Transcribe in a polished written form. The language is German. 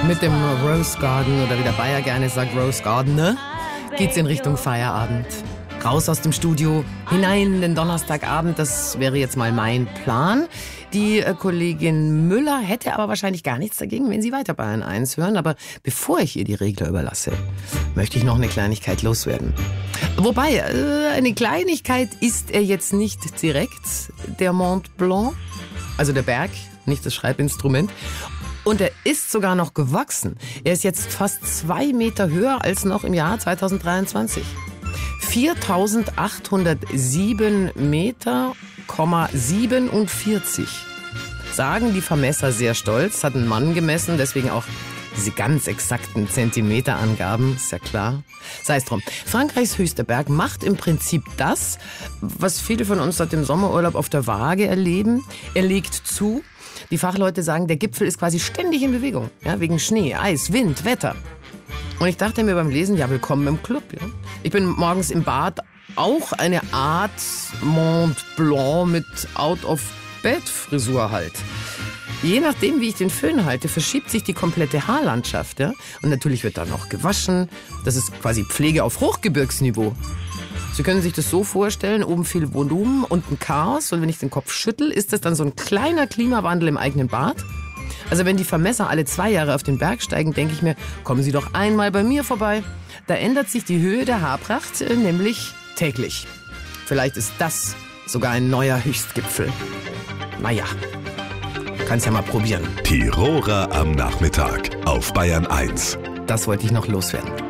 Mit dem Rose Garden, oder wie der Bayer gerne sagt, Rose Garden, ne? Geht's in Richtung Feierabend. Raus aus dem Studio, hinein in den Donnerstagabend, das wäre jetzt mal mein Plan. Die Kollegin Müller hätte aber wahrscheinlich gar nichts dagegen, wenn Sie weiter Bayern 1 hören. Aber bevor ich ihr die Regler überlasse, möchte ich noch eine Kleinigkeit loswerden. Wobei, eine Kleinigkeit ist er jetzt nicht direkt, der Mont Blanc, also der Berg, nicht das Schreibinstrument. Und er ist sogar noch gewachsen. Er ist jetzt fast 2 Meter höher als noch im Jahr 2023. 4.807 Meter, 47. Sagen die Vermesser sehr stolz, hat ein Mann gemessen, deswegen auch diese ganz exakten Zentimeterangaben, ist ja klar. Sei es drum. Frankreichs höchster Berg macht im Prinzip das, was viele von uns seit dem Sommerurlaub auf der Waage erleben. Er legt zu. Die Fachleute sagen, der Gipfel ist quasi ständig in Bewegung, ja, wegen Schnee, Eis, Wind, Wetter. Und ich dachte mir beim Lesen, ja, willkommen im Club. Ja. Ich bin morgens im Bad auch eine Art Mont Blanc mit Out-of-Bed-Frisur halt. Je nachdem, wie ich den Föhn halte, verschiebt sich die komplette Haarlandschaft. Ja. Und natürlich wird da noch gewaschen. Das ist quasi Pflege auf Hochgebirgsniveau. Sie können sich das so vorstellen, oben viel Volumen, unten Chaos. Und wenn ich den Kopf schüttel, ist das dann so ein kleiner Klimawandel im eigenen Bad. Also wenn die Vermesser alle 2 Jahre auf den Berg steigen, denke ich mir, kommen Sie doch einmal bei mir vorbei. Da ändert sich die Höhe der Haarpracht nämlich täglich. Vielleicht ist das sogar ein neuer Höchstgipfel. Naja, kannst ja mal probieren. Tiroler am Nachmittag auf Bayern 1. Das wollte ich noch loswerden.